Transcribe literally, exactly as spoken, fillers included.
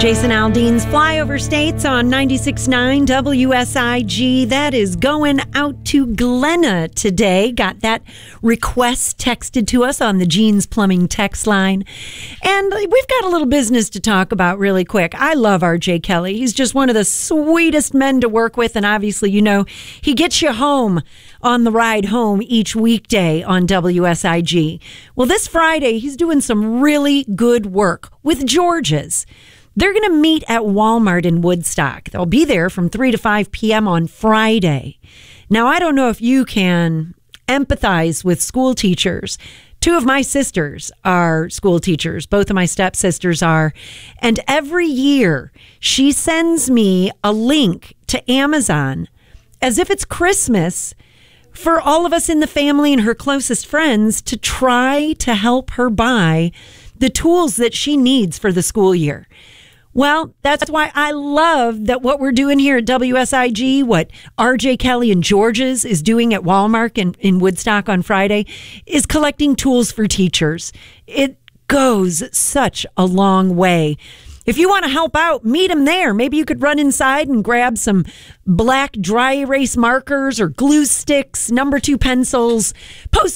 Jason Aldean's Flyover States on ninety-six point nine W S I G. That is going out to Glenna today. Got that request texted to us on the Jeans Plumbing text line. And we've got a little business to talk about really quick. I love R J Kelly. He's just one of the sweetest men to work with. And obviously, you know, he gets you home on the ride home each weekday on W S I G. Well, this Friday, he's doing some really good work with George's. They're going to meet at Walmart in Woodstock. They'll be there from three to five p.m. on Friday. Now, I don't know if you can empathize with school teachers. Two of my sisters are school teachers. Both of my stepsisters are. And every year, she sends me a link to Amazon as if it's Christmas for all of us in the family and her closest friends to try to help her buy the tools that she needs for the school year. Well, that's why I love that what we're doing here at W S I G, what R J Kelly and George's is doing at Walmart in, in Woodstock on Friday, is collecting tools for teachers. It goes such a long way. If you want to help out, meet them there. Maybe you could run inside and grab some black dry erase markers or glue sticks, number two pencils, post